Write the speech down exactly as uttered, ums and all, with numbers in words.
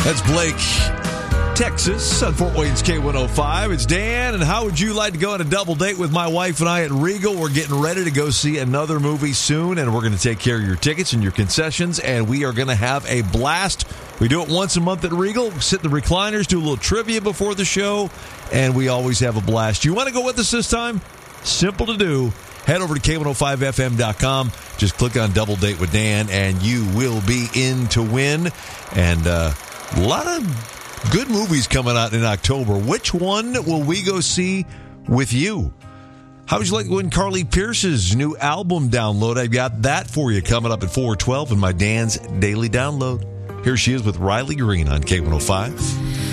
That's Blake, Texas, on Fort Wayne's K one oh five. It's Dan, and how would you like to go on a double date with my wife and I at Regal? We're getting ready to go see another movie soon, and we're going to take care of your tickets and your concessions, and we are going to have a blast. We do it once a month at Regal. Sit in the recliners, do a little trivia before the show, and we always have a blast. You want to go with us this time? Simple to do. Head over to K one oh five F M dot com. Just click on Double Date with Dan, and you will be in to win. And uh, a lot of good movies coming out in October. Which one will we go see with you? How would you like to win Carly Pearce's new album download? I've got that for you coming up at four twelve in my Dan's Daily Download. Here she is with Riley Green on K one oh five.